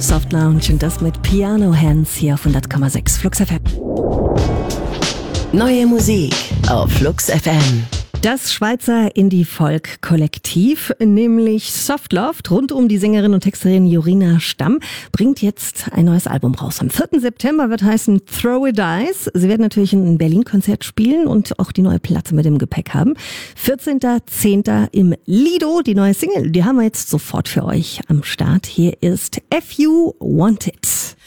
Soft Lounge und das mit Piano Hands hier auf 100,6 Flux FM. Neue Musik auf Flux FM. Das Schweizer Indie-Folk-Kollektiv, nämlich Soft Loft, rund um die Sängerin und Texterin Jorina Stamm, bringt jetzt ein neues Album raus. Am 4. September wird heißen Throw It Dice. Sie werden natürlich ein Berlin-Konzert spielen und auch die neue Platte mit im Gepäck haben. 14.10. im Lido, die neue Single, die haben wir jetzt sofort für euch am Start. Hier ist If You Want It.